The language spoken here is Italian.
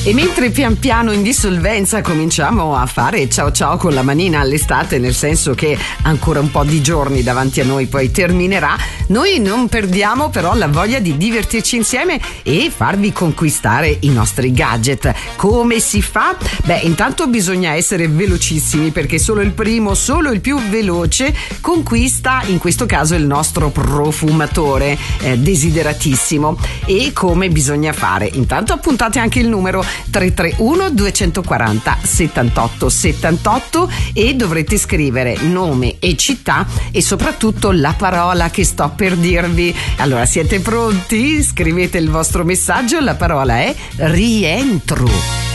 E mentre pian piano in dissolvenza cominciamo a fare ciao ciao con la manina all'estate, nel senso che ancora un po' di giorni davanti a noi, poi terminerà, noi non perdiamo però la voglia di divertirci insieme e farvi conquistare i nostri gadget. Come si fa? Beh, intanto bisogna essere velocissimi, perché solo il primo, solo il più veloce conquista, in questo caso, il nostro profumatore desideratissimo. E come bisogna fare? Intanto appuntate anche il numero 331 240 78 78 e dovrete scrivere nome e città e soprattutto la parola che sto per dirvi. Allora, siete pronti? Scrivete il vostro messaggio, la parola è rientro.